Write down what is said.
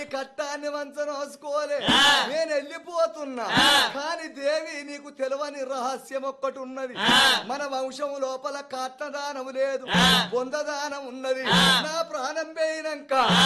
కట్టాన్ని వంచనోసుకోలే నేను వెళ్ళిపోతున్నా కాని దేవి నీకు తెలియని రహస్యం ఒక్కటి ఉన్నది మన వంశం లోపల కట్నదానం లేదు బొందదానం ఉన్నది నా ప్రాణం పోయినాక